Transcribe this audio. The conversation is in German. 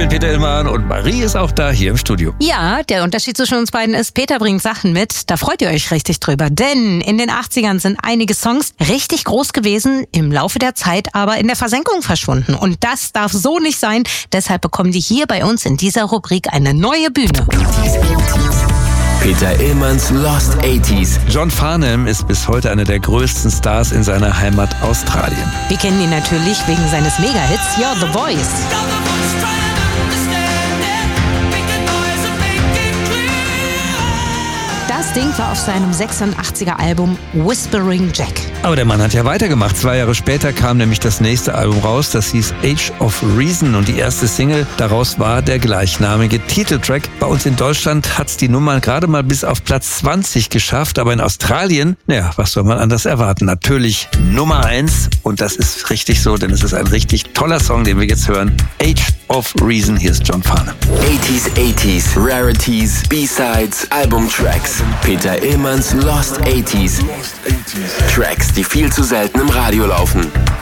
bin Peter Illmann und Marie ist auch da hier im Studio. Ja, der Unterschied zwischen uns beiden ist, Peter bringt Sachen mit, da freut ihr euch richtig drüber. Denn in den 80ern sind einige Songs richtig groß gewesen, im Laufe der Zeit aber in der Versenkung verschwunden. Und das darf so nicht sein, deshalb bekommen die hier bei uns in dieser Rubrik eine neue Bühne. Peter Illmanns Lost 80s. John Farnham ist bis heute einer der größten Stars in seiner Heimat Australien. Wir kennen ihn natürlich wegen seines Mega-Hits You're the Voice. Das Ding war auf seinem 86er Album Whispering Jack. Aber der Mann hat ja weitergemacht. 2 Jahre später kam nämlich das nächste Album raus, das hieß Age of Reason und die erste Single daraus war der gleichnamige Titeltrack. Bei uns in Deutschland hat's die Nummer gerade mal bis auf Platz 20 geschafft, aber in Australien, naja, was soll man anders erwarten? Natürlich Nummer 1 und das ist richtig so, denn es ist ein richtig toller Song, den wir jetzt hören. Age of Reason, hier ist John Farnham. 80s, Rarities, B-Sides, Albumtracks. Peter Illmanns Lost 80s. Tracks, die viel zu selten im Radio laufen.